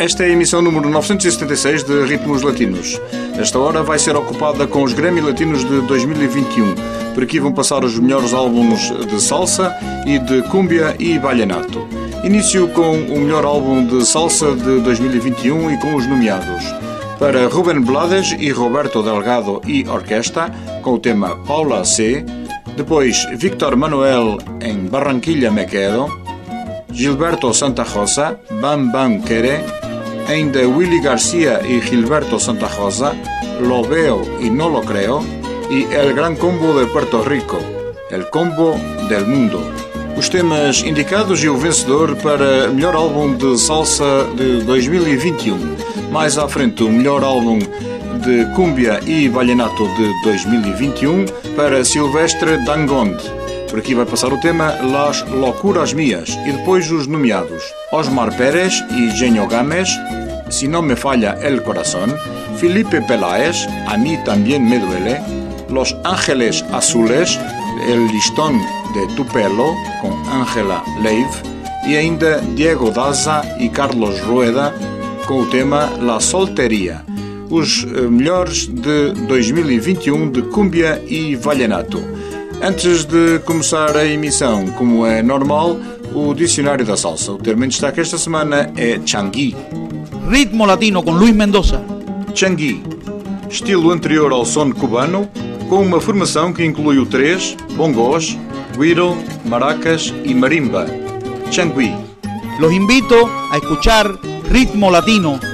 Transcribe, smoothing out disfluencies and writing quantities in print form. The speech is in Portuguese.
Esta é a emissão número 976 de Ritmos Latinos. Esta hora vai ser ocupada com os Grammy Latinos de 2021. Por aqui vão passar os melhores álbuns de salsa e de cumbia e vallenato. Início com o melhor álbum de salsa de 2021 e com os nomeados. Para Rubén Blades e Roberto Delgado e Orquesta, com o tema Paula C. Depois Víctor Manuel em Barranquilla Me Quedo. Gilberto Santa Rosa, Bam Bam Quere. Ainda Willy García e Gilberto Santa Rosa, Lo Veo y No Lo Creo. E El Gran Combo de Puerto Rico, El Combo del Mundo. Os temas indicados e o vencedor para melhor álbum de salsa de 2021. Mais à frente, o melhor álbum de cumbia e vallenato de 2021 para Silvestre Dangond. Por aqui vai passar o tema Las Locuras Mías e depois os nomeados Osmar Pérez e Genio Gámez, Si No Me Falla El Corazón, Felipe Peláez, A Mí También Me Duele, Los Ángeles Azules, El Listón de Tu Pelo, com Ángela Leiv, e ainda Diego Daza e Carlos Rueda, com o tema La Soltería. Os melhores de 2021 de cumbia e vallenato. Antes de começar a emissão, como é normal, o Dicionário da Salsa. O termo em destaque esta semana é changui. Ritmo latino com Luis Mendoza. Changui, estilo anterior ao son cubano, com uma formação que inclui o três, bongos, güiro, maracas e marimba. Changui. Los invito a escuchar Ritmo Latino